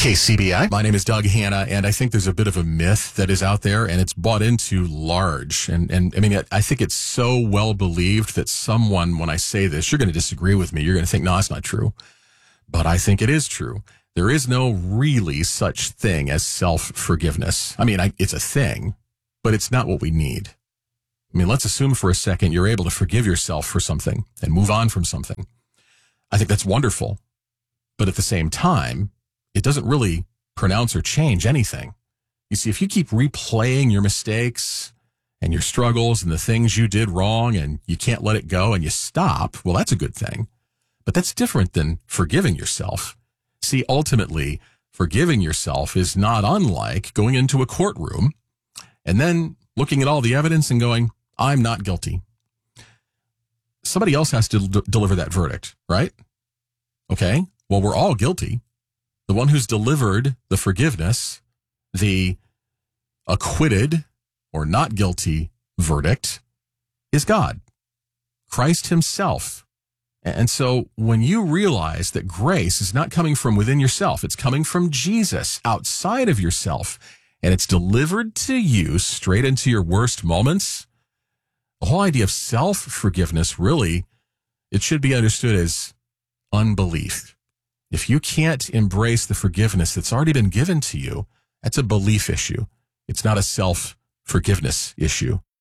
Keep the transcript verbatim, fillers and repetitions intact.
K C B I. My name is Doug Hanna, and I think there's a bit of a myth that is out there, and it's bought into large. And, and I mean, I think it's so well believed that someone, when I say this, you're going to disagree with me. You're going to think, no, it's not true. But I think it is true. There is no really such thing as self-forgiveness. I mean, I, it's a thing, but it's not what we need. I mean, let's assume for a second you're able to forgive yourself for something and move on from something. I think that's wonderful. But at the same time, it doesn't really pronounce or change anything. You see, if you keep replaying your mistakes and your struggles and the things you did wrong and you can't let it go and you stop, well, that's a good thing. But that's different than forgiving yourself. See, ultimately, forgiving yourself is not unlike going into a courtroom and then looking at all the evidence and going, I'm not guilty. Somebody else has to d- deliver that verdict, right? Okay, well, we're all guilty. The one who's delivered the forgiveness, the acquitted or not guilty verdict is God, Christ himself. And so when you realize that grace is not coming from within yourself, it's coming from Jesus outside of yourself, and it's delivered to you straight into your worst moments, the whole idea of self-forgiveness really, it should be understood as unbelief. If you can't embrace the forgiveness that's already been given to you, that's a belief issue. It's not a self-forgiveness issue.